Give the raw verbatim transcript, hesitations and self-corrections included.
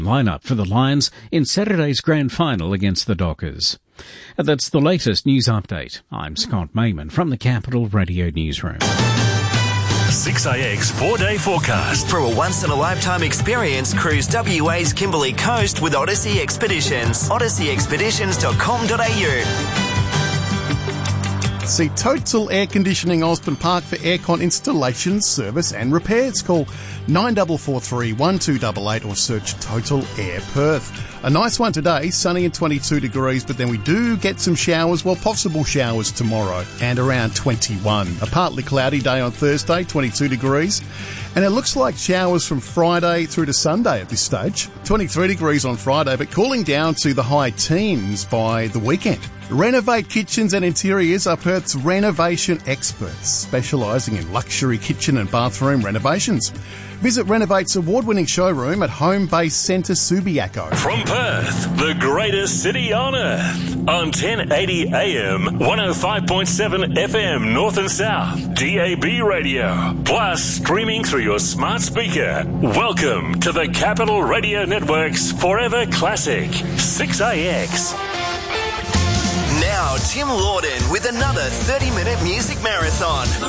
Lineup for the Lions in Saturday's grand final against the Dockers. And that's the latest news update. I'm Scott Mayman from the Capital Radio Newsroom. six A X four-day forecast. For a once-in-a-lifetime experience, cruise W A's Kimberley Coast with Odyssey Expeditions. odyssey expeditions dot com dot a u. See Total Air Conditioning Osborne Park for aircon installation, service and repairs. Call nine four four three, one two eight eight or search Total Air Perth. A nice one today, sunny and twenty-two degrees, but then we do get some showers, well, possible showers tomorrow and around twenty-one. A partly cloudy day on Thursday, twenty-two degrees. And it looks like showers from Friday through to Sunday at this stage. twenty-three degrees on Friday, but cooling down to the high teens by the weekend. Renovate Kitchens and Interiors are Perth's renovation experts, specialising in luxury kitchen and bathroom renovations. Visit Renovate's award-winning showroom at Home Base Centre, Subiaco. From Perth, the greatest city on earth, on ten eighty A M, one oh five point seven F M North and South, D A B radio, plus streaming through your smart speaker. Welcome to the Capital Radio Network's Forever Classic, six A X. Now, Tim Lawden with another thirty-minute music marathon.